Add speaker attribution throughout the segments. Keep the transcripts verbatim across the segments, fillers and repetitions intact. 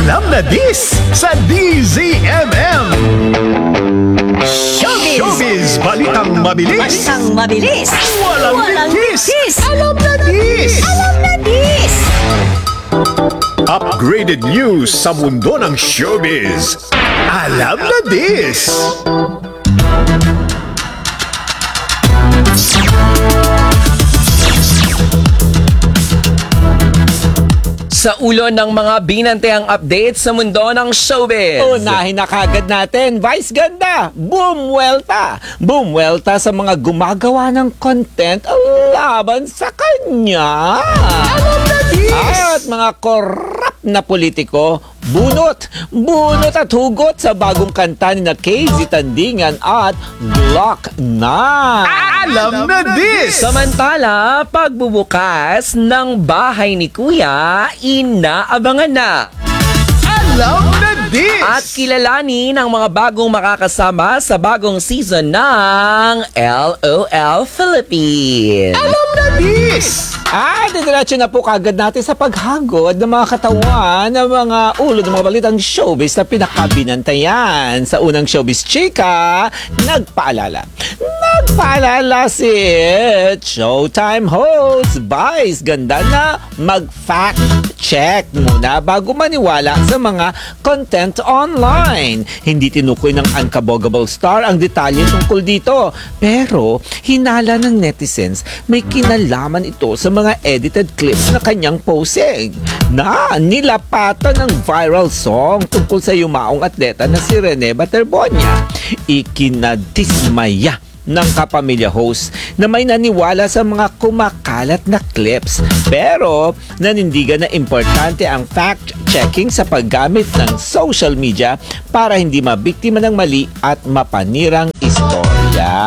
Speaker 1: Alam na this sa D Z M M.
Speaker 2: Showbiz!
Speaker 1: Showbiz! Balitang mabilis!
Speaker 2: Balitang mabilis!
Speaker 1: Walang,
Speaker 2: Walang
Speaker 1: litis!
Speaker 2: litis!
Speaker 1: Alam na this!
Speaker 2: Alam na this!
Speaker 1: Upgraded news sa mundo ng showbiz. Alam na this!
Speaker 3: Sa ulo ng mga binantayang update sa mundo ng showbiz.
Speaker 4: Unahin na kagad natin, Vice Ganda, boom welta. Boom welta sa mga gumagawa ng content laban sa kanya. At mga korap na politiko, bunot, bunot at hugot sa bagong kanta ni na K Z Tandingan at Glock nine.
Speaker 1: Alam na this!
Speaker 3: Samantala, pagbubukas ng bahay ni Kuya, inaabangan na.
Speaker 1: Alam na this!
Speaker 3: At kilalanin ang mga bagong makakasama sa bagong season ng L O L Philippines.
Speaker 1: Alam na this!
Speaker 4: At diretso na po kagad natin sa paghagod ng mga katawan ng mga ulo ng mga balitang showbiz na pinakabinantayan. Sa unang showbiz chika, nagpaalala. Nagpaalala si Showtime host Vice Ganda na mag-fact check muna bago maniwala sa mga content online. Hindi tinukoy ng Unkabogable Star ang detalye tungkol dito. Pero hinala ng netizens may kinalaman ito sa mga edited clips na kanyang posing na nilapatan ng viral song tungkol sa yumaong atleta na si Rene Baterbonia. Ikinadismaya ng kapamilya host na may naniwala sa mga kumakalat na clips. Pero nanindigan na importante ang fact-checking sa paggamit ng social media para hindi mabiktima ng mali at mapanirang istorya.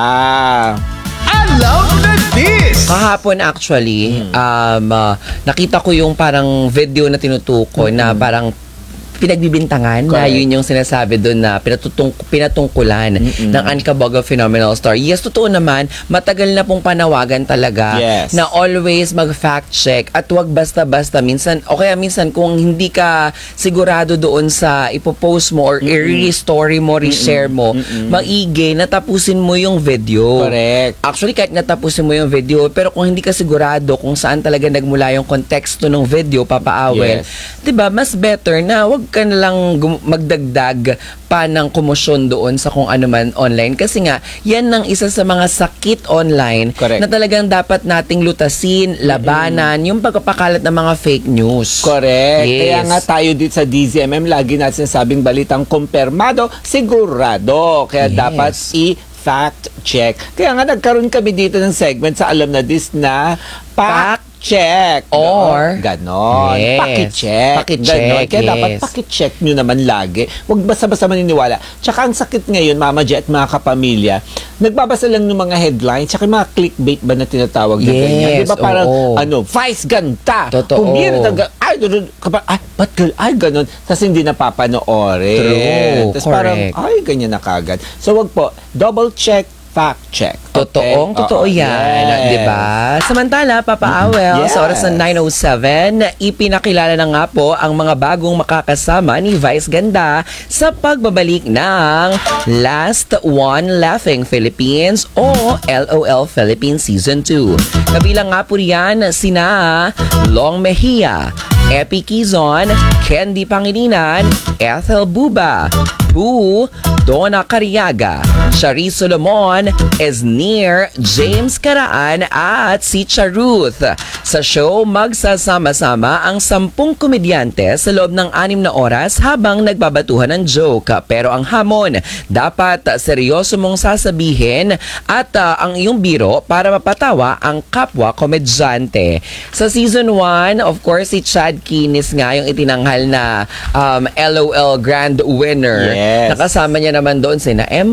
Speaker 1: Alam na this!
Speaker 3: Kahapon actually, um, uh, nakita ko yung parang video na tinutukoy na parang pinagbibintangan. Na
Speaker 4: Correct.
Speaker 3: yun yung sinasabi doon na pinatutung, pinatungkulan
Speaker 4: Mm-mm.
Speaker 3: ng Unkabogable Phenomenal Star. Yes, totoo naman, matagal na pong panawagan talaga
Speaker 4: Yes.
Speaker 3: na always mag-fact check at wag basta-basta minsan, o kaya minsan kung hindi ka sigurado doon sa ipopost mo or i-story mo, re-share mo, maigi na tapusin mo yung video.
Speaker 4: Correct.
Speaker 3: Actually, kahit natapusin mo yung video, pero kung hindi ka sigurado kung saan talaga nagmula yung konteksto ng video, papaawel,
Speaker 4: Yes.
Speaker 3: 'di ba, mas better na wag ka na lang gum- magdagdag pa ng komosyon doon sa kung ano man online. Kasi nga, yan ang isa sa mga sakit online
Speaker 4: Correct.
Speaker 3: na talagang dapat nating lutasin, labanan, yung pagpapakalat ng mga fake news.
Speaker 4: Correct.
Speaker 3: Yes.
Speaker 4: Kaya nga tayo dito sa D Z M M, lagi natin sinasabing balitang kumpirmado, sigurado. Kaya
Speaker 3: Yes.
Speaker 4: dapat i-fact check. Kaya nga nagkaroon kami dito ng segment sa Alam na This na fact check.
Speaker 3: Or-
Speaker 4: ganon.
Speaker 3: Yes.
Speaker 4: Paki-check.
Speaker 3: Paki-check,
Speaker 4: Ganon. Kaya
Speaker 3: yes.
Speaker 4: dapat paki-check nyo naman lagi. Huwag basta-basta maniniwala. Tsaka ang sakit ngayon, Mama Jet, mga kapamilya, nagbabasa lang ng mga headlines, tsaka yung mga clickbait ba na tinatawag na
Speaker 3: Yes,
Speaker 4: ganyan. Di ba parang,
Speaker 3: oo.
Speaker 4: ano, Vice Ganda.
Speaker 3: Totoo.
Speaker 4: Pumirit ang ga- ay, doon, kapag, ay, ba't girl, ay, ganon. Tapos hindi napapanoorin.
Speaker 3: True,
Speaker 4: Tapos parang,
Speaker 3: correct.
Speaker 4: ay, ganyan na kagad. So, wag po, double check, fact check.
Speaker 3: Totoong,
Speaker 4: Okay?
Speaker 3: totoo
Speaker 4: Oo,
Speaker 3: yan.
Speaker 4: yes.
Speaker 3: Di ba? Samantala, Papa Awel,
Speaker 4: Yes.
Speaker 3: sa oras ng nine oh seven, ipinakilala na nga po ang mga bagong makakasama ni Vice Ganda sa pagbabalik ng Last One Laughing Philippines o L O L Philippines Season two. Kabilang nga po riyan sina Long Mejia, Epi Quizon, Candy Pangilinan, Ethel Buba, Boo, Donna Cariaga, Shari Solomon, Esnir, James Caraan at si Charuth. Sa show, magsasama-sama ang sampung komedyante sa loob ng anim na oras habang nagbabatuhan ng joke. Pero ang hamon, dapat seryoso mong sasabihin at uh, ang iyong biro para mapatawa ang kapwa komedyante. Sa season one, of course, si Chad Kinis nga yung itinanghal na um, L O L Grand Winner.
Speaker 4: Yes.
Speaker 3: Nakasama niya naman doon sina Empo,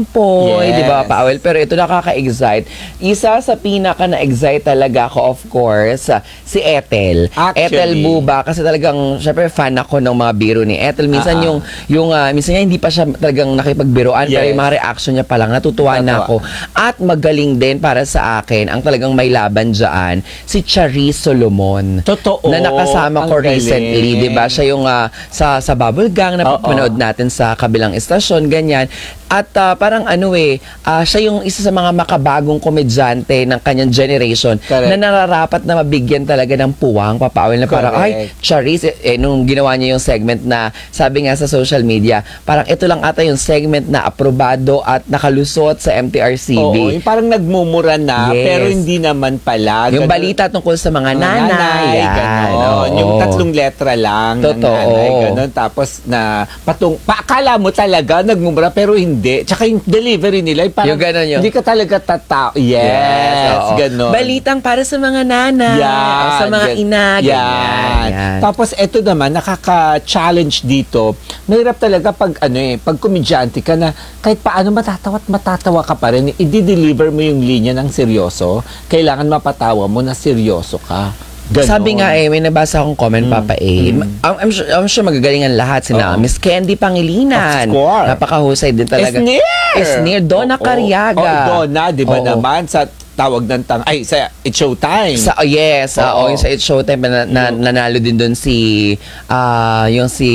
Speaker 3: amoy,
Speaker 4: Yes.
Speaker 3: di ba, Paawel? Pero ito nakaka-excite. Isa sa pinaka na-excite talaga ako, of course, ah, si Ethel.
Speaker 4: Actually.
Speaker 3: Ethel Buba, kasi talagang, syempre, fan ako ng mga biro ni Ethel. Minsan
Speaker 4: Ah, ah.
Speaker 3: yung, yung ah, minsan niya, hindi pa siya talagang nakipagbiroan, pero
Speaker 4: Yes.
Speaker 3: yung mga reaction niya pa lang, natutuwa na
Speaker 4: Natutuwa.
Speaker 3: ako. At magaling din para sa akin, ang talagang may laban dyan, si Charis Solomon.
Speaker 4: Totoo.
Speaker 3: Na nakasama
Speaker 4: Ang
Speaker 3: ko
Speaker 4: galing.
Speaker 3: recently, di ba? Siya yung ah, sa, sa Bubble Gang na
Speaker 4: Oo.
Speaker 3: panood natin sa kabilang istasyon, ganyan. At ah, parang ano eh, ah, siya yung isa sa mga makabagong komedyante ng kanyang generation
Speaker 4: Correct.
Speaker 3: na nararapat na mabigyan talaga ng puwang, papaawil na parang, ay,
Speaker 4: Correct.
Speaker 3: Charis, eh, eh, nung ginawa niya yung segment na, sabi nga sa social media, parang ito lang ata yung segment na aprobado at nakalusot sa M T R C B.
Speaker 4: Oo, yung parang nagmumura na,
Speaker 3: Yes.
Speaker 4: pero hindi naman pala.
Speaker 3: Yung
Speaker 4: Ganun.
Speaker 3: balita tungkol sa mga
Speaker 4: Mga
Speaker 3: nanay. yan.
Speaker 4: ganon.
Speaker 3: Oo.
Speaker 4: Yung tatlong letra lang ng
Speaker 3: Totoo.
Speaker 4: nanay, ganon. Tapos na patung, paakala mo talaga nagmumura pero hindi. Tsaka yung delivery nila, yung parang
Speaker 3: Yung ganon yun.
Speaker 4: hindi ka talaga tatao. Yes,
Speaker 3: oo.
Speaker 4: ganon.
Speaker 3: Balitang para sa mga nanay.
Speaker 4: Yan,
Speaker 3: o sa mga
Speaker 4: gan-
Speaker 3: ina.
Speaker 4: Yan.
Speaker 3: ganyan. Yan.
Speaker 4: Tapos eto naman, nakaka-challenge dito. Mahirap talaga pag ano eh, pag komedyante ka na kahit paano matatawa at matatawa ka pa rin, i-deliver mo yung linya ng seryoso, kailangan mapatawa mo na seryoso ka. Ganon.
Speaker 3: Sabi nga eh, may nabasa akong comment, Papa A. I'm, I'm, sure, I'm sure magagaling ang lahat. Sina
Speaker 4: Oo.
Speaker 3: Miss Candy Pangilinan.
Speaker 4: Of course.
Speaker 3: Napakahusay din talaga.
Speaker 4: Esnir!
Speaker 3: Esnir. Donna
Speaker 4: Oo.
Speaker 3: Cariaga.
Speaker 4: Oh, Donna, di ba
Speaker 3: Oo.
Speaker 4: naman sa tawag ng tang ay sa It's Showtime.
Speaker 3: Sa, oh, yes, ah,
Speaker 4: Oo.
Speaker 3: oh, yung sa It's Showtime, na, na, nanalo din doon si, ah, yung si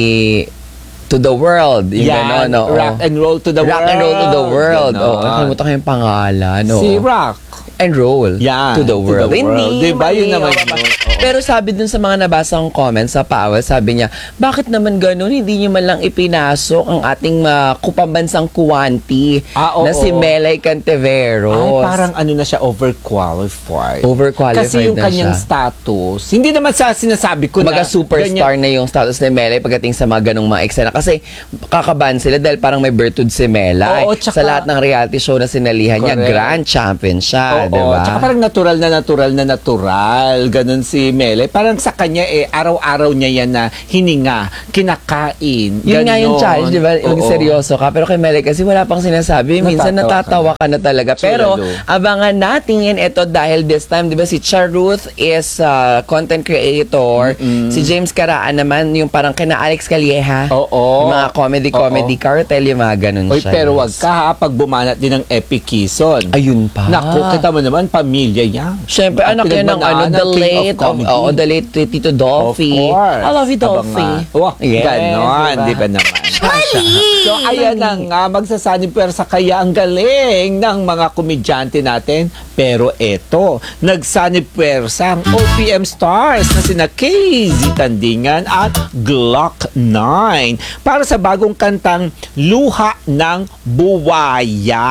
Speaker 3: To the World. Yung
Speaker 4: Yan,
Speaker 3: gano'n, oo.
Speaker 4: rock and roll to the
Speaker 3: Rock
Speaker 4: world.
Speaker 3: and Roll to the World.
Speaker 4: Ganon.
Speaker 3: Oh, nakalimutan ko yung pangalan. oo.
Speaker 4: Si Rock.
Speaker 3: And roll
Speaker 4: Yan,
Speaker 3: to the
Speaker 4: to
Speaker 3: world.
Speaker 4: the world.
Speaker 3: Hindi,
Speaker 4: Diba? Yun
Speaker 3: mali,
Speaker 4: naman
Speaker 3: oo.
Speaker 4: yun. Oo.
Speaker 3: Pero sabi dun sa mga nabasa kong comments sa Paawal, sabi niya, bakit naman ganun? Hindi niyo man lang ipinasok ang ating uh, kupambansang kuwanti
Speaker 4: Ah, oo.
Speaker 3: na si Melay Cantiveros.
Speaker 4: Ay, parang ano na siya, overqualified.
Speaker 3: Overqualified
Speaker 4: Kasi yung
Speaker 3: na
Speaker 4: kanyang
Speaker 3: siya.
Speaker 4: status, hindi naman sa sinasabi ko
Speaker 3: Kumbaga
Speaker 4: na
Speaker 3: superstar
Speaker 4: ganyan.
Speaker 3: na yung status ni Melay pagdating sa mga ganong mga eksena. Kasi kakabahan sila dahil parang may birthday si Melay.
Speaker 4: Oo, tsaka-
Speaker 3: sa lahat ng reality show na sinalihan niya,
Speaker 4: Correct.
Speaker 3: grand champion siya,
Speaker 4: Oo,
Speaker 3: di ba?
Speaker 4: tsaka parang natural na natural na natural. Ganun si Mele. Parang sa kanya eh, araw-araw niya yan na hininga, kinakain.
Speaker 3: Yun nga yung
Speaker 4: ganon.
Speaker 3: challenge, di ba? Yung
Speaker 4: Oo.
Speaker 3: seryoso ka. Pero kay Melay kasi wala pang sinasabi. Minsan
Speaker 4: Natatawa
Speaker 3: natatawa ka na talaga.
Speaker 4: True,
Speaker 3: Pero
Speaker 4: lalo.
Speaker 3: abangan natin ito dahil this time, di ba, si Charuth is uh, content creator. Si James Caraan naman, yung parang kina Alex Calleja.
Speaker 4: Oo.
Speaker 3: Yung mga comedy-comedy
Speaker 4: Oo.
Speaker 3: cartel, yung mga ganun
Speaker 4: Oy,
Speaker 3: siya.
Speaker 4: pero wag ka ha, pag bumanat din ng Epic Quezon.
Speaker 3: Ayun pa.
Speaker 4: Naku, kita mo naman, pamilya yan.
Speaker 3: Siyempre,
Speaker 4: Ang
Speaker 3: anak yan ng ano,
Speaker 4: pinagmanaan
Speaker 3: the
Speaker 4: ng King of
Speaker 3: late, of,
Speaker 4: Comedy.
Speaker 3: oh, the late Tito Dolphy.
Speaker 4: Of course.
Speaker 3: I love you, Dolphy.
Speaker 4: Abangan. Wah,
Speaker 3: Yes,
Speaker 4: ganon,
Speaker 3: diba?
Speaker 4: di ba naman? So, ayan na nga, magsasanib pwersa kaya ang galing ng mga komedyante natin. Pero eto, nagsanib pwersa ang O P M stars na sina K Z Tandingan at Glock nine para sa bagong kantang Luha ng Buwaya.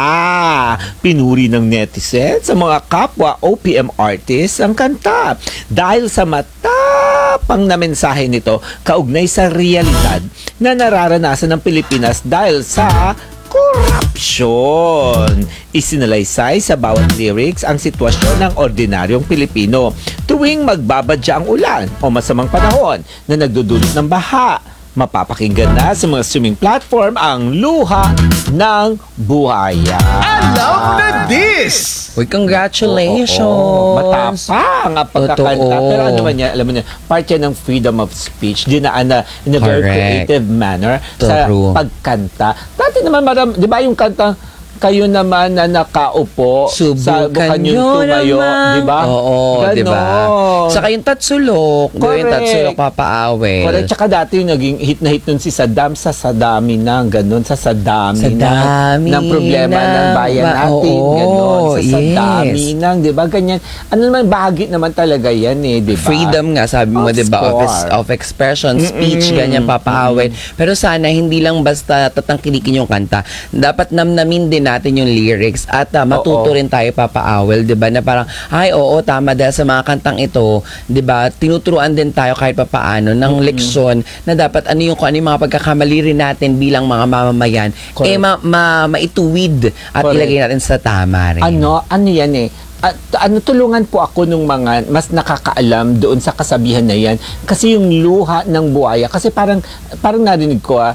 Speaker 4: Pinuri ng netizen sa mga kapwa O P M artists ang kanta dahil sa matapang na mensahe nito kaugnay sa realidad na nararanasan ng Pilipinas dahil sa korupsyon. Isinalaysay sa bawat lyrics ang sitwasyon ng ordinaryong Pilipino tuwing magbabadya ang ulan o masamang panahon na nagdudulot ng baha. Mapapakinggan na sa mga streaming platform ang Luha ng Buhaya.
Speaker 1: Alam na this!
Speaker 3: Uy, congratulations!
Speaker 4: Oo, matapang ang pagkakanta.
Speaker 3: Totoo.
Speaker 4: Pero ano man yan, alam mo niya, part yan ng freedom of speech. Dinaan na in a very
Speaker 3: Correct.
Speaker 4: creative manner sa
Speaker 3: True.
Speaker 4: pagkanta. Dati naman, madam, di ba yung kanta, kayo naman na nakaupo sa
Speaker 3: Subukan
Speaker 4: bukan yung
Speaker 3: nyo
Speaker 4: tumayo,
Speaker 3: naman.
Speaker 4: di ba?
Speaker 3: Oo, di ba?
Speaker 4: Ganon.
Speaker 3: Saka yung tatsulok. Gawin
Speaker 4: Correct.
Speaker 3: tatsulok, papaawel.
Speaker 4: Correct. Tsaka dati yung naging hit na hit nun si Saddam sa Sadami na, ganun, sa Sadami,
Speaker 3: Sa dami
Speaker 4: na, ng problema
Speaker 3: na.
Speaker 4: ng bayan
Speaker 3: Ba-
Speaker 4: natin,
Speaker 3: oo,
Speaker 4: ganun, sa Sadami
Speaker 3: yes.
Speaker 4: nang, di ba, ganyan. Ano naman, bahagi naman talaga yan eh, di ba?
Speaker 3: Freedom nga, sabi mo,
Speaker 4: Of
Speaker 3: di ba? Of,
Speaker 4: course.
Speaker 3: of expression, speech,
Speaker 4: Mm-mm.
Speaker 3: ganyan, papaawel. Pero sana, hindi lang basta tatangkilikin yung kanta. Dapat namnamin din natin yung lyrics at uh, matuto
Speaker 4: Oo.
Speaker 3: rin tayo papaawel, di ba? Na parang, ay, oo, tama, dahil sa mga kantang ito, di ba? Tinuturuan din tayo kahit papaano ng leksyon na dapat ano yung, kung ano yung mga pagkakamali rin natin bilang mga mamamayan,
Speaker 4: Correct.
Speaker 3: eh, ma, ma, maituwid at
Speaker 4: Correct.
Speaker 3: ilagay natin sa tama rin.
Speaker 4: Ano, ano yan eh. At ano, tulungan po ako nung mga mas nakakaalam doon sa kasabihan na yan. Kasi yung luha ng buhaya, kasi parang, parang narinig ko ah,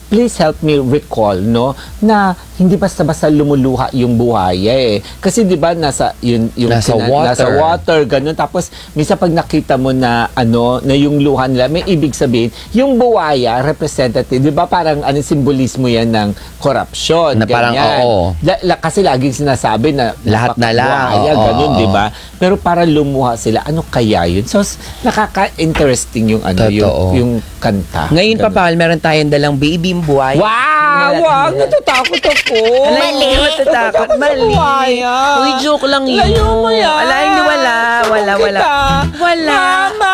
Speaker 4: please help me recall, no, na hindi basta-basta lumuluha yung buhaya eh. Kasi di ba nasa yun yung
Speaker 3: Nasa water.
Speaker 4: nasa water ganun, tapos minsan pag nakita mo na ano na yung luha nila, may ibig sabihin yung buhaya representative, di ba parang ano simbolismo yan ng corruption,
Speaker 3: Na parang,
Speaker 4: ganyan.
Speaker 3: oo.
Speaker 4: La- la- kasi laging sinasabi na
Speaker 3: Lahat na lang,
Speaker 4: buhaya,
Speaker 3: oo,
Speaker 4: ganun,
Speaker 3: oo.
Speaker 4: di ba? Pero para lumuha sila, ano kaya yun? So s- nakaka-interesting yung ano yung,
Speaker 3: Totoo.
Speaker 4: yung kanta.
Speaker 3: Ngayon,
Speaker 4: Ganun.
Speaker 3: Papal, meron tayong dalang baby buhay.
Speaker 4: Wow! Wow! Natatakot ako!
Speaker 3: Alay, hindi matatakot. Mali.
Speaker 4: Buhaya.
Speaker 3: Uy, joke lang yun.
Speaker 4: Layo mo yan.
Speaker 3: Alay, hindi wala. Wala,
Speaker 4: Sumbong
Speaker 3: wala.
Speaker 4: kita.
Speaker 3: Wala.
Speaker 4: Mama!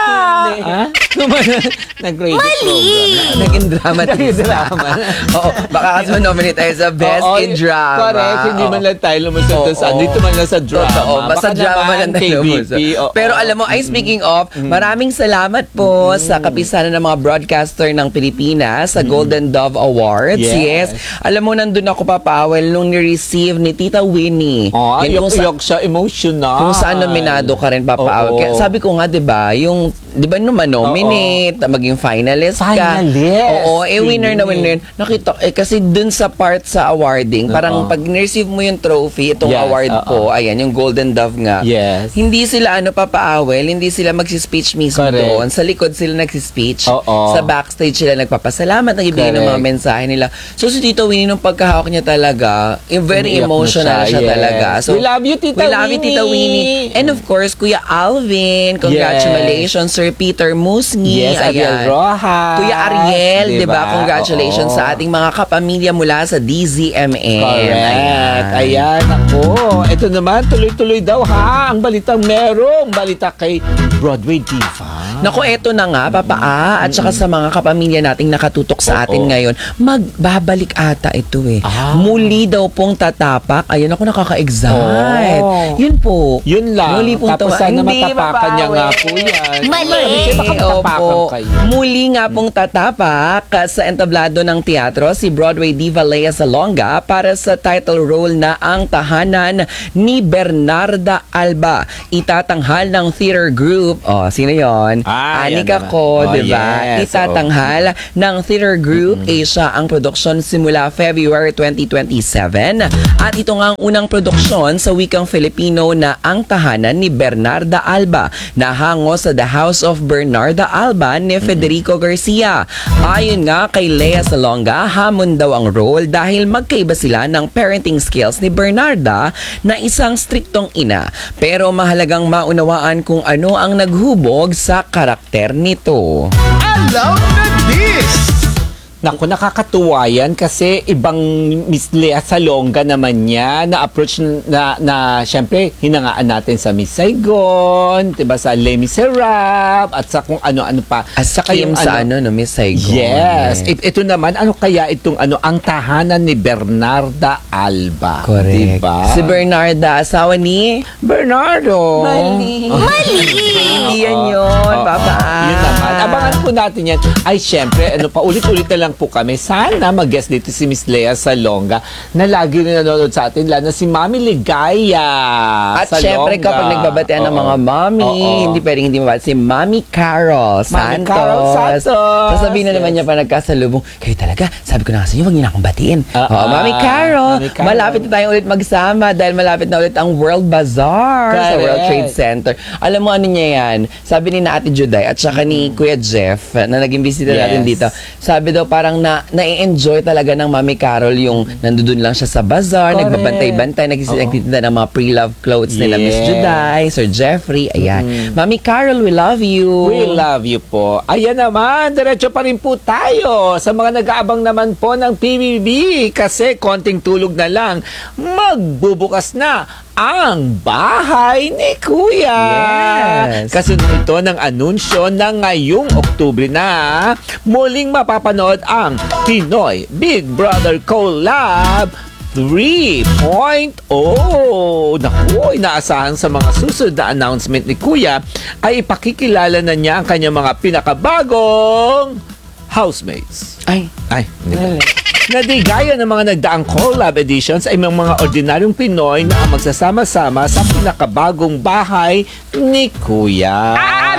Speaker 4: Ha? Nag-radio program.
Speaker 3: Naging drama.
Speaker 4: Naging drama.
Speaker 3: Oo, baka kasi manominate tayo sa Best
Speaker 4: Oo,
Speaker 3: in Drama.
Speaker 4: Correct. Hindi
Speaker 3: Oo.
Speaker 4: man lang tayo lumusot
Speaker 3: Oo.
Speaker 4: doon sa dito man lang sa drama.
Speaker 3: Totoo. Basta
Speaker 4: Baka
Speaker 3: drama
Speaker 4: naman,
Speaker 3: lang tayo
Speaker 4: K B P.
Speaker 3: lumusot.
Speaker 4: Oo.
Speaker 3: Pero alam mo, ay speaking of, maraming salamat po sa kapisanan ng mga broadcaster ng Pilipinas sa Golden Dove Awards.
Speaker 4: Yes.
Speaker 3: Yes. Alam mo, nandun ako papawel nung ni-receive ni Tita Winnie.
Speaker 4: Oh,
Speaker 3: Yan kung sa-
Speaker 4: iyak siya, emotional.
Speaker 3: kung saan nominado ka rin, Papa Awal.
Speaker 4: Oo.
Speaker 3: Kaya sabi ko nga, di ba, yung, di ba nung manominate, maging finalist ka.
Speaker 4: Finalist.
Speaker 3: Oo, eh, winner na winner. Nakita, eh, kasi dun sa part sa awarding, parang
Speaker 4: Oo.
Speaker 3: pag receive mo yung trophy, itong
Speaker 4: Yes,
Speaker 3: award
Speaker 4: oo.
Speaker 3: po, ayan, yung Golden Dove nga.
Speaker 4: Yes.
Speaker 3: Hindi sila, ano, Papa Awel, hindi sila magsispeech mismo
Speaker 4: Correct.
Speaker 3: doon. Sa likod sila nagsispeech.
Speaker 4: Oo.
Speaker 3: Sa backstage sila nagpapasalamat, nagbibigay ng mga
Speaker 4: Correct.
Speaker 3: mensahe nila. So, si Tito Winnie, nung pagkahawak niya talaga, eh, very
Speaker 4: Umiyak na
Speaker 3: emotional
Speaker 4: siya,
Speaker 3: siya,
Speaker 4: yes.
Speaker 3: talaga. So,
Speaker 4: We love you, Tita
Speaker 3: we love you, Tita
Speaker 4: Winnie.
Speaker 3: Winnie. And of course, Kuya Alvin, congratulations, Sir Peter Musngi.
Speaker 4: Yes, Ariel
Speaker 3: Ayan.
Speaker 4: Rojas.
Speaker 3: Kuya Ariel, di
Speaker 4: Diba?
Speaker 3: ba? Congratulations
Speaker 4: Oo.
Speaker 3: sa ating mga kapamilya mula sa D Z M M.
Speaker 4: Correct. Ayan, ako. Ito naman, tuloy-tuloy daw ha. Ang balitang merong balita kay Broadway Diva.
Speaker 3: Naku, eto na nga, Papa A, at saka sa mga kapamilya nating nakatutok sa atin
Speaker 4: Oo.
Speaker 3: ngayon, magbabalik ata ito eh.
Speaker 4: Ah.
Speaker 3: Muli daw pong tatapak. Ayun, ako nakaka-excite.
Speaker 4: Oo.
Speaker 3: Yun po.
Speaker 4: Yun lang.
Speaker 3: Muli pong
Speaker 4: Tapos
Speaker 3: tawa-
Speaker 4: sana
Speaker 3: Hindi,
Speaker 4: matapakan niya
Speaker 3: Papa
Speaker 4: nga
Speaker 3: Awel.
Speaker 4: po yan.
Speaker 2: Mali.
Speaker 4: Kasi baka matapakan
Speaker 3: Opo.
Speaker 4: kayo.
Speaker 3: Muli nga pong tatapak sa entablado ng teatro si Broadway diva Lea Salonga para sa title role na Ang Tahanan ni Bernarda Alba. Itatanghal ng theater group. Oh, sino yon?
Speaker 4: Ah, yan
Speaker 3: Anika
Speaker 4: naman.
Speaker 3: ko,
Speaker 4: Oh,
Speaker 3: di ba?
Speaker 4: yes.
Speaker 3: Itatanghal ng theater group Asia ang produksyon simula February twenty twenty-seven. At ito nga ang unang produksyon sa wikang Filipino na Ang Tahanan ni Bernarda Alba na hango sa The House of Bernarda Alba ni Federico Garcia. Ayon nga kay Lea Salonga, hamon daw ang role dahil magkaiba sila ng parenting skills ni Bernarda na isang striktong ina. Pero mahalagang maunawaan kung ano ang naghubog sa karakter nito.
Speaker 1: Alam na this!
Speaker 4: Naku, nakakatuwa yan kasi ibang Miss Lea Salonga naman niya na approach na, na syempre, hinangaan natin sa Miss Saigon, diba, sa Les Miserables, at sa kung ano-ano pa.
Speaker 3: As
Speaker 4: Saka
Speaker 3: Kim
Speaker 4: yung
Speaker 3: sa ano, no, Miss Saigon.
Speaker 4: Yes.
Speaker 3: Eh.
Speaker 4: It, ito naman, ano kaya itong ano, Ang Tahanan ni Bernarda Alba.
Speaker 3: Correct.
Speaker 4: Diba?
Speaker 3: Si Bernarda, asawa ni
Speaker 4: Bernardo.
Speaker 3: Mali. Hindi yan yun,
Speaker 4: Oo,
Speaker 3: Papa.
Speaker 4: Yun naman. Abangan po natin yan. Ay, syempre, ano pa, ulit-ulit na lang po kami. Sana mag-guest dito si Miss Lea Salonga na lagi rin nanonood sa atin, lalo na si Mami Ligaya
Speaker 3: At
Speaker 4: Salonga.
Speaker 3: syempre kapag nagbabatian ng
Speaker 4: Oo.
Speaker 3: mga mommy,
Speaker 4: Oo.
Speaker 3: hindi pwedeng hindi mabati si Mami Carol Santos.
Speaker 4: Mami Carol Santos.
Speaker 3: Sasabihin na naman
Speaker 4: Yes.
Speaker 3: niya pa nagkasalubong, kayo talaga, sabi ko na nga sa inyo, huwag niyo na akong batiin.
Speaker 4: Ah,
Speaker 3: Oo,
Speaker 4: ah.
Speaker 3: Mami Carol,
Speaker 4: Mami Carol.
Speaker 3: malapit na tayong ulit magsama dahil malapit na ulit ang World Bazaar sa
Speaker 4: Correct.
Speaker 3: World Trade Center. Alam mo ano niya yan? Sabi ni na Ate Juday at saka ni Kuya Jeff na naging bisita natin
Speaker 4: Yes.
Speaker 3: dito. Sabi daw parang na na-enjoy talaga ng Mami Carol yung nandun lang siya sa bazaar,
Speaker 4: Correct.
Speaker 3: nagbabantay-bantay, nagsis-
Speaker 4: Oo.
Speaker 3: nagtitinda ng mga pre-love clothes nila Miss
Speaker 4: Yes.
Speaker 3: Juday, Sir Jeffrey, ayan. Mami Carol, we love you.
Speaker 4: We love you po. Ayan naman, diretso pa rin po tayo sa mga nag-aabang naman po ng P B B kasi konting tulog na lang, magbubukas na ang bahay ni Kuya.
Speaker 3: Yes.
Speaker 4: Kasunod ito ng anunsyo na ngayong Oktubre na muling mapapanood ang Pinoy Big Brother Collab three point oh. Naku, inaasahan sa mga susunod na announcement ni Kuya ay ipakikilala na niya ang kanyang mga pinakabagong housemates.
Speaker 3: Ay,
Speaker 4: Ay, hindi ba?
Speaker 3: dali.
Speaker 4: Na di gaya ng mga nagdaang collab editions ay may mga ordinaryong Pinoy na ang magsasama-sama sa pinakabagong bahay ni Kuya.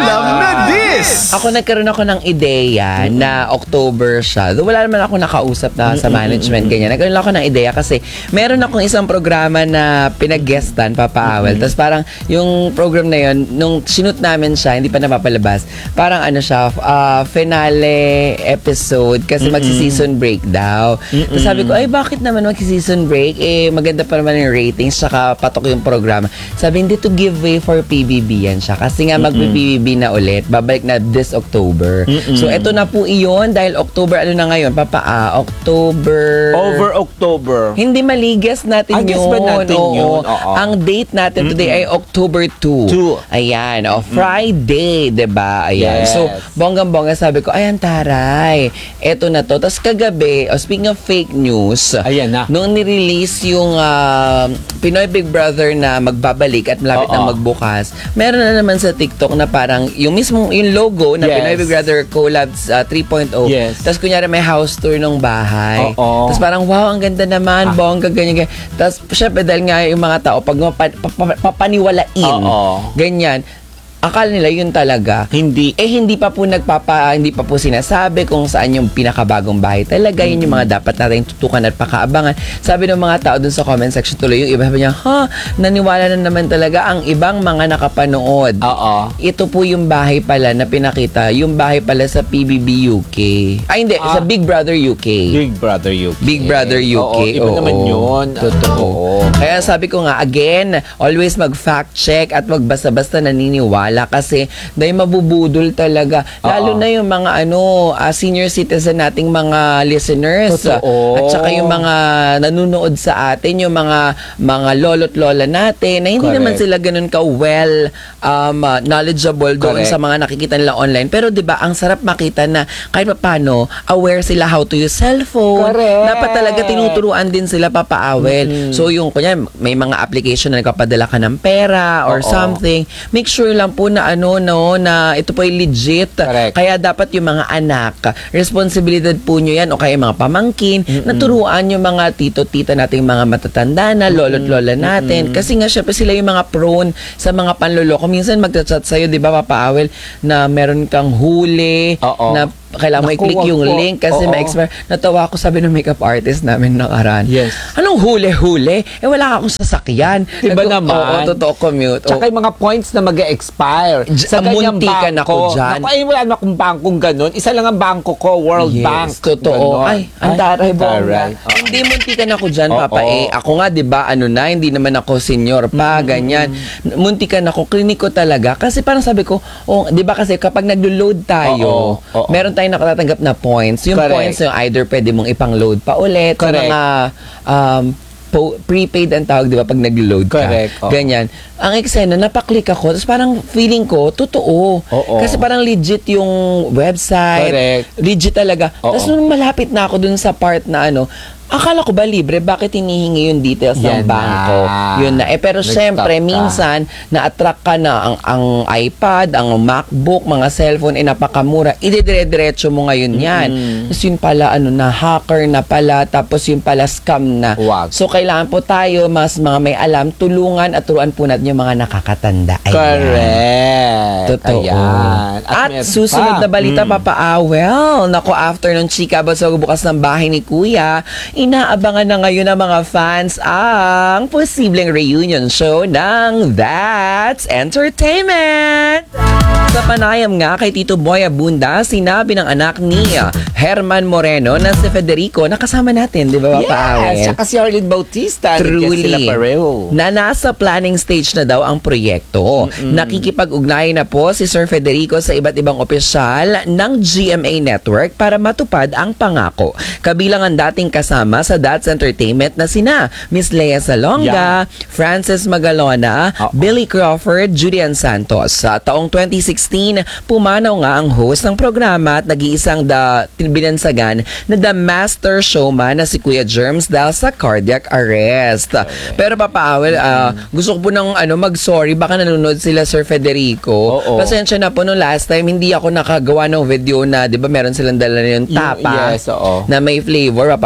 Speaker 1: Alam na this!
Speaker 3: Ako nagkaroon ako ng ideya na October siya. Though wala naman ako nakausap na sa management ganyan. Nagkaroon ako ng ideya kasi meron akong isang programa na pinag-guestan, Papa Awel. Tapos parang yung program na yun, nung sinut namin siya, hindi pa napapalabas, parang ano siya, uh, finale episode kasi magsi-season break daw. Tapos sabi ko, ay bakit naman magsi-season break? Eh maganda pa naman yung ratings, saka patok yung programa. Sabi, hindi to give way for P B B yan siya. Kasi nga mag-P B B na ulit. Babalik na this October. Mm-mm. So, eto na po iyon dahil October, ano na ngayon? Papa, ah, October...
Speaker 4: Over October.
Speaker 3: Hindi maligas natin
Speaker 4: Ah,
Speaker 3: yun.
Speaker 4: guess ba natin
Speaker 3: Oo.
Speaker 4: yun? Oo.
Speaker 3: Ang date natin today ay October two.
Speaker 4: Two.
Speaker 3: Ayan. O, Friday, diba? Ayan.
Speaker 4: Yes.
Speaker 3: So, bonggang-bongga sabi ko, ayan, taray. Eto na to. Tapos kagabi, oh, speaking of fake news,
Speaker 4: Ayan na.
Speaker 3: nung nirelease yung ah, Pinoy Big Brother na magbabalik at malapit
Speaker 4: Oo.
Speaker 3: na magbukas, meron na naman sa TikTok na parang yung mismong yung logo na
Speaker 4: Yes.
Speaker 3: Pinoy Big Brother Collabs uh, three point oh.
Speaker 4: Yes.
Speaker 3: Tapos kunyari may house tour ng bahay.
Speaker 4: Oo.
Speaker 3: Tapos parang wow, ang ganda naman, bongga, ganyan, ganyan. Tapos syempre dahil nga yung mga tao, pag mapa- papa- papaniwalain,
Speaker 4: Oo.
Speaker 3: ganyan, akala nila yun talaga.
Speaker 4: Hindi.
Speaker 3: Eh hindi pa po nagpapa hindi pa po sinasabi kung saan yung pinakabagong bahay talaga. Yun yung mga dapat natin tutukan at pakaabangan. Sabi ng mga tao dun sa comment section tuloy, yung iba sabi niya, ha, naniwala na naman talaga ang ibang mga nakapanood.
Speaker 4: Oo.
Speaker 3: Ito po yung bahay pala na pinakita, yung bahay pala sa P B B U K. Ay hindi,
Speaker 4: Ah.
Speaker 3: sa Big Brother U K.
Speaker 4: Big Brother U K.
Speaker 3: Big Brother U K.
Speaker 4: Oo, iba
Speaker 3: Oo.
Speaker 4: naman yun.
Speaker 3: Totoo.
Speaker 4: Oo.
Speaker 3: Kaya sabi ko nga, again, always mag-fact check at wag basta-basta naniniwala kasi dahil mabubudol talaga. Lalo
Speaker 4: Oo.
Speaker 3: na yung mga ano, ah, senior citizen nating mga listeners.
Speaker 4: Totoo.
Speaker 3: At saka yung mga nanonood sa atin, yung mga mga lolo't lola natin na hindi
Speaker 4: Correct.
Speaker 3: naman sila ganun ka well um, uh, knowledgeable doon
Speaker 4: Correct.
Speaker 3: sa mga nakikita nila online. Pero 'di ba, ang sarap makita na kahit paano aware sila how to use cellphone.
Speaker 4: Correct.
Speaker 3: Dapat talaga tinuturuan din sila papaawel. So yung kunya may mga application na nagpapadala ka ng pera or
Speaker 4: Oo.
Speaker 3: something. Make sure lang po na ano no na ito po ay legit.
Speaker 4: Correct.
Speaker 3: Kaya dapat yung mga anak, responsibilidad po nyo yan o kaya mga pamangkin, naturuan yung mga tito-tita nating mga matatanda na, lolo't lola natin. Kasi nga syempre sila yung mga prone sa mga panloloko. Minsan magchat-chat sa'yo, di ba, Papa Awel, na meron kang huli,
Speaker 4: Oo.
Speaker 3: na kailangan mo
Speaker 4: Naku,
Speaker 3: i-click
Speaker 4: wag
Speaker 3: yung
Speaker 4: po.
Speaker 3: link kasi
Speaker 4: Oo.
Speaker 3: ma-expire. Natawa ako, sabi ng makeup artist namin nakaraan.
Speaker 4: Yes.
Speaker 3: Anong huli-huli? Eh wala akong sasakyan.
Speaker 4: Diba
Speaker 3: Nagko-
Speaker 4: naman?
Speaker 3: Oo, totoo, commute.
Speaker 4: Tsaka yung mga points na mag-expire.
Speaker 3: J-
Speaker 4: Sa ganyang
Speaker 3: muntikan
Speaker 4: bangko.
Speaker 3: ako dyan.
Speaker 4: Naku, ay, wala na akong bangkong ganun. Isa lang ang bangko ko, World
Speaker 3: Yes,
Speaker 4: Bank.
Speaker 3: totoo.
Speaker 4: Ganon.
Speaker 3: Ay, ang taray, bongga.
Speaker 4: taray. Oo.
Speaker 3: Hindi muntikan ako dyan,
Speaker 4: Oo.
Speaker 3: Papa. Eh, ako nga, di ba, ano na, hindi naman ako senior pa, ganyan. Muntikan ako, klinik ko talaga. Kasi parang sabi ko, oh, di ba kasi kapag naglo-load tayo,
Speaker 4: Oo. Oo.
Speaker 3: meron tayong nakatatanggap na points. Yung
Speaker 4: Correct.
Speaker 3: points, yung either pwede mong ipang-load pa ulit. Sa
Speaker 4: Correct.
Speaker 3: mga um, po, prepaid ang tawag, di ba, pag nag-load ka.
Speaker 4: Correct, oo.
Speaker 3: Ganyan. Ang eksena, napaklik ako, tapos parang feeling ko, totoo.
Speaker 4: Oo.
Speaker 3: Kasi parang legit yung website.
Speaker 4: Correct.
Speaker 3: Legit talaga.
Speaker 4: Oo.
Speaker 3: Tapos nung malapit na ako dun sa part na ano, akala ko ba libre? Bakit hinihingi yung details ng
Speaker 4: Yan
Speaker 3: bangko?
Speaker 4: na.
Speaker 3: Yun na. Eh, pero
Speaker 4: Nag-stop
Speaker 3: syempre,
Speaker 4: ka.
Speaker 3: minsan, na-attract ka na ang, ang iPad, ang MacBook, mga cellphone, eh, napakamura. Ididire-diretso mo ngayon yan. Tapos yun pala, ano na, hacker na pala, tapos yun pala, scam na.
Speaker 4: Wag.
Speaker 3: So, kailangan po tayo, mas mga may alam, tulungan at turuan po natin yung mga nakakatanda. Ayan.
Speaker 4: Correct.
Speaker 3: Totoo.
Speaker 4: Ayan.
Speaker 3: At,
Speaker 4: meron
Speaker 3: susunod
Speaker 4: pa.
Speaker 3: na balita,
Speaker 4: Mm.
Speaker 3: Papa Awel. Nako, after nung chika ba sa bukas ng bahay ni Kuya, inaabangan na ngayon ng mga fans ang posibleng reunion show ng That's Entertainment. Sa panayam nga kay Tito Boy Abunda, sinabi ng anak ni Herman Moreno na si Federico, nakasama natin, di ba, Papa Awel?
Speaker 4: Yes, tsaka si Arlene Bautista. Truly. Sila pareho.
Speaker 3: Na nasa planning stage na daw ang proyekto. Nakikipag-ugnayan na po si Sir Federico sa iba't ibang opisyal ng G M A Network para matupad ang pangako. Kabilang ang dating kasama sa That's Entertainment na sina Miss Lea Salonga, Frances Magalona,
Speaker 4: Oo.
Speaker 3: Billy Crawford, Julian Santos. Sa taong twenty sixteen, pumanaw nga ang host ng programa at nag-iisang da, binansagan na The Master Showman na si Kuya Germs dahil sa cardiac arrest. Pero Papa Awel, ah, gusto ko po ng ano, mag-sorry, baka nanonood sila Sir Federico.
Speaker 4: Oo.
Speaker 3: Pasensya na po nung last time, hindi ako nakagawa ng video na, di ba meron silang dala na yung
Speaker 4: Yung-
Speaker 3: tapa
Speaker 4: yes, oo.
Speaker 3: na may flavor, Papa. Di ba
Speaker 4: Yes.
Speaker 3: nag-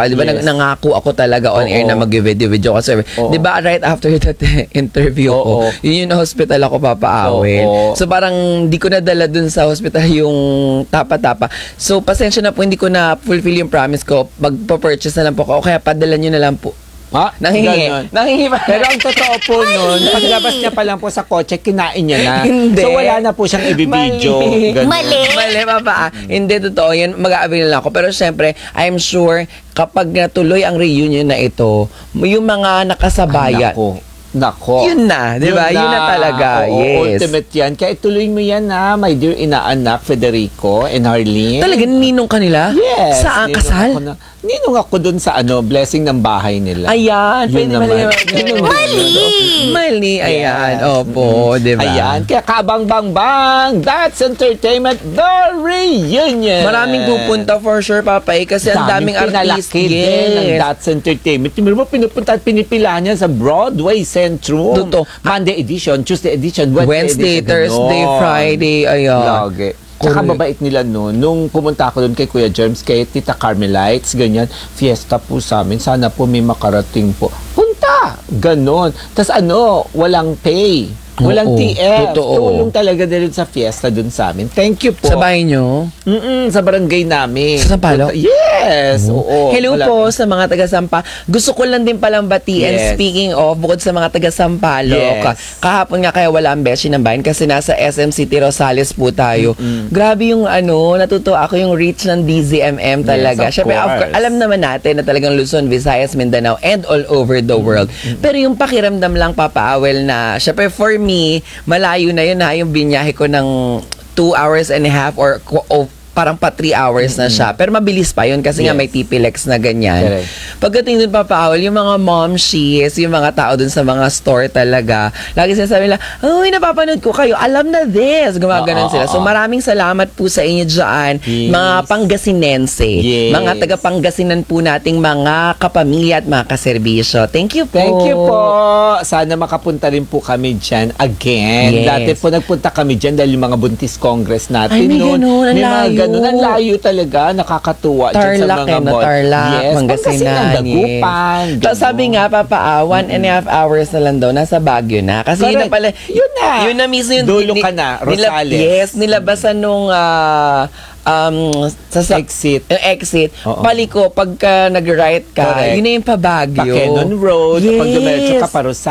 Speaker 3: nangako ako talaga on
Speaker 4: Oo.
Speaker 3: air na mag-video-video kasi.
Speaker 4: Oo.
Speaker 3: Di ba, right after that interview
Speaker 4: Oo.
Speaker 3: ko, yun yung hospital ako papaawin.
Speaker 4: Oo.
Speaker 3: So parang di ko nadala dun sa hospital yung tapa-tapa. So pasensya na po, hindi ko na fulfill yung promise ko. Magpa-purchase na lang po ako. O kaya padala nyo na lang po.
Speaker 4: Ha?
Speaker 3: Nanghingi.
Speaker 4: Ganon.
Speaker 3: Nanghingi pa.
Speaker 4: Pero ang totoo po nun, paglabas niya pa lang po sa kotse, kinain niya na.
Speaker 3: Hindi.
Speaker 4: So wala na po siyang ibibidyo.
Speaker 3: Mali.
Speaker 4: Ganon.
Speaker 2: Mali.
Speaker 3: Mali, papa. Hindi, totoo. Yan, mag-a-avail lang ako. Pero syempre, I'm sure, kapag natuloy ang reunion na ito, yung mga nakasabayan,
Speaker 4: Nako. Nako.
Speaker 3: yun na, di ba? Yun, na talaga.
Speaker 4: Oo,
Speaker 3: yes.
Speaker 4: ultimate yan. Kaya ituloy mo yan na, my dear inaanak, Federico and Harleen.
Speaker 3: Talaga, ninong kanila?
Speaker 4: Yes.
Speaker 3: Sa
Speaker 4: ninong
Speaker 3: kasal?
Speaker 4: Ako na, ninong ako dun sa ano, blessing ng bahay nila.
Speaker 3: Ayan.
Speaker 4: Yun
Speaker 3: Pwede
Speaker 4: naman.
Speaker 3: mali.
Speaker 4: Yun yung
Speaker 2: Mali.
Speaker 3: Mali. Ayan.
Speaker 4: Yes.
Speaker 3: Opo, di ba?
Speaker 4: Ayan. Kaya kabang bang bang, that's entertainment, the reunion.
Speaker 3: Maraming pupunta for sure, Papa, eh, kasi ang daming artist.
Speaker 4: pinalaki din ng
Speaker 3: Yes.
Speaker 4: That's Entertainment. Pero mo pinupunta at pinipila niya sa Broadway Centrum.
Speaker 3: Totoo.
Speaker 4: Monday edition, Tuesday edition, Wednesday,
Speaker 3: Wednesday,
Speaker 4: edition.
Speaker 3: Thursday,
Speaker 4: Ganon.
Speaker 3: Friday, ayan.
Speaker 4: Lagi. Tsaka
Speaker 3: Correct.
Speaker 4: babait nila noon. Nung pumunta ako doon kay Kuya Germs, kay Tita Carmelites, ganyan, fiesta po sa amin. Sana po may makarating po. Punta! Ganon. Tapos ano, walang pay. Walang
Speaker 3: Oo,
Speaker 4: T F.
Speaker 3: totoo.
Speaker 4: Tulong talaga din sa fiesta doon sa amin. Thank you po.
Speaker 3: Sa bahay nyo?
Speaker 4: Mm-mm, sa barangay namin.
Speaker 3: Sa Sampaloc?
Speaker 4: Yes! Oo.
Speaker 3: Hello
Speaker 4: Wala-
Speaker 3: po sa mga taga-Sampa. Gusto ko lang din palang batiin.
Speaker 4: Yes.
Speaker 3: Speaking of, bukod sa mga taga-Sampaloc,
Speaker 4: Yes.
Speaker 3: kahapon nga kaya wala ang beshi ng bayan kasi nasa S M City Rosales po tayo. Grabe yung ano, natutuwa ako yung reach ng D Z M M talaga.
Speaker 4: Yes, of
Speaker 3: Syempre, of course,
Speaker 4: course.
Speaker 3: alam naman natin na talagang Luzon, Visayas, Mindanao, and all over the world. Pero yung pakiramdam lang, Papa Awel, na syempre for me, malayo na yun ha, yung binyahe ko ng two hours and a half or, o parang pa three hours na siya. Pero mabilis pa yun kasi nga
Speaker 4: Yes.
Speaker 3: may T P L E X na ganyan.
Speaker 4: Correct.
Speaker 3: Pagdating dun, Papa Awel, yung mga momshies, yung mga tao dun sa mga store talaga, lagi sinasabi nila, uy, napapanood ko kayo, alam na this. Gumaganon
Speaker 4: Oo,
Speaker 3: sila. So
Speaker 4: oo.
Speaker 3: maraming salamat po sa inyo dyan,
Speaker 4: Yes.
Speaker 3: mga Pangasinense,
Speaker 4: Yes.
Speaker 3: mga taga-Pangasinan po nating mga kapamilya at mga kaserbisyo. Thank you po.
Speaker 4: Thank you po. Sana makapunta rin po kami dyan again.
Speaker 3: Yes.
Speaker 4: Dati po nagpunta kami dyan dahil yung mga buntis congress natin
Speaker 3: Ay, may
Speaker 4: noon.
Speaker 3: ganun, ang
Speaker 4: May mga
Speaker 3: layo.
Speaker 4: ganun. Ang layo talaga. Nakakatuwa dyan sa
Speaker 3: Tarlac
Speaker 4: mga
Speaker 3: eh, no?
Speaker 4: mall.
Speaker 3: Tarlac,
Speaker 4: Yes.
Speaker 3: Pangasinan.
Speaker 4: Dagupan.
Speaker 3: Yes. Tapos sabi nga, Papa, ah, one and a half hours na lang daw, nasa Baguio na. Kasi yun na
Speaker 4: Correct.
Speaker 3: pala,
Speaker 4: Yun na.
Speaker 3: Yun na mismo yung...
Speaker 4: Dulo ka na,
Speaker 3: nila-
Speaker 4: Rosales.
Speaker 3: yes, nilabasan nung... ah, um, sa, sa
Speaker 4: Exit.
Speaker 3: yung exit.
Speaker 4: Oo.
Speaker 3: Paliko, pagka nag-right ka,
Speaker 4: Correct.
Speaker 3: yun na yung pa Baguio.
Speaker 4: Pakenon Road. Pag dumiretso ka pa Rosales.